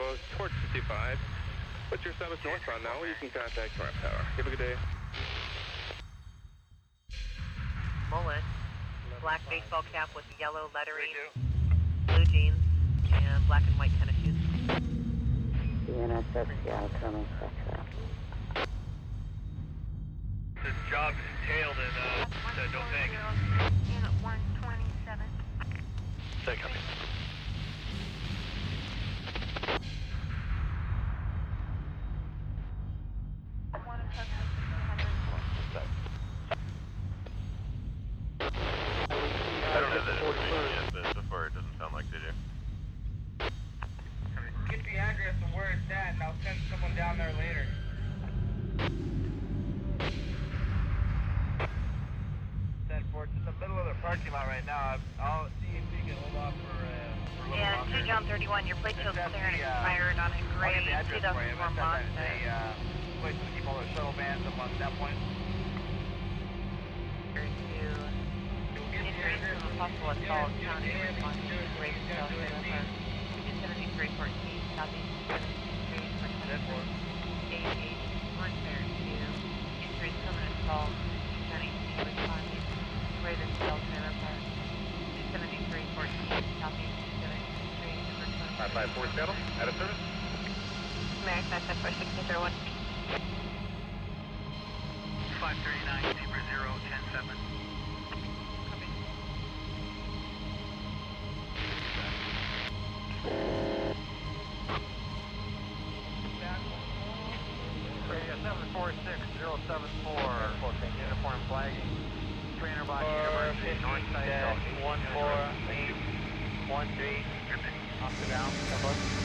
towards 55. But your sub is northbound now. You can contact Torrent Tower. Have a good day. Mullet, black baseball cap with yellow lettering, blue jeans, and black and white tennis shoes. DNSS Seattle Terminal Spectra. The job entailed in Doping. Unit 127. Say copy. One in Texas, 204. I don't have that information yet, but so far it doesn't sound like they do. Get the address and where it's at, and I'll send someone down there later. It's in the middle of the parking lot right now. I'll see if you can hold off for a little Yeah, longer. 2 John 31, your plate show's clear and expired on a I'll gray get the address for you. 2004 Mazda. Place to keep all their shuttle vans up on that point. Injuries from a possible assault, county response to Raven Trail trailer park. 27314, southeast 73 for 24. 88, Fair 2. Injuries from an assault, county responding to Raven Trail trailer park. 27314, southeast 73 for 24. 554 Seattle, out of service. American 4601. 539, Zebra 0, 10-7. Radio 746074, uniform flagging. Trainer box University, north side, 14813, off the down,